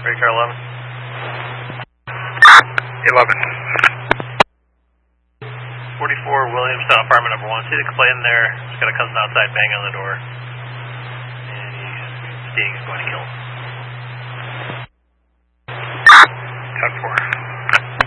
car 11. 11. 44 Williamstown, apartment number 1. See the complaint there. He's got a cousin outside banging on the door. And he's stating he's going to kill him. 10-4.